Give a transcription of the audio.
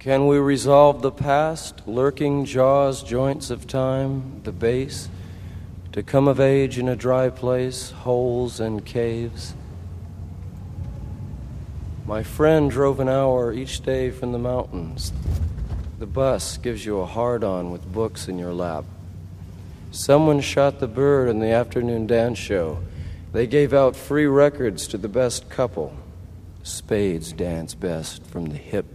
Can we resolve the past, lurking jaws, joints of time, the base, to come of age in a dry place, holes and caves? My friend drove an hour each day from the mountains. The bus gives you a hard-on with books in your lap. Someone shot the bird in the afternoon dance show. They gave out free records to the best couple. Spades dance best from the hip